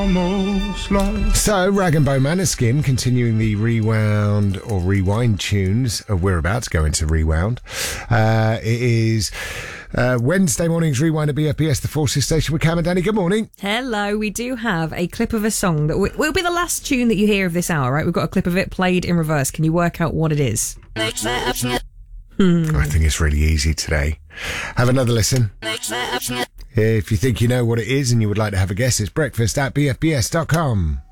So, Rag and Bone Maneskin continuing the rewound or rewind tunes. We're about to go into rewound. It is Wednesday morning's rewind at BFBS, the Forces Station with Cam and Danny. Good morning. Hello. We do have a clip of a song that will be the last tune that you hear of this hour, right? We've got a clip of it played in reverse. Can you work out what it is? I think it's really easy today. Have another listen. If you think you know what it is and you would like to have a guess, it's breakfast at bfbs.com.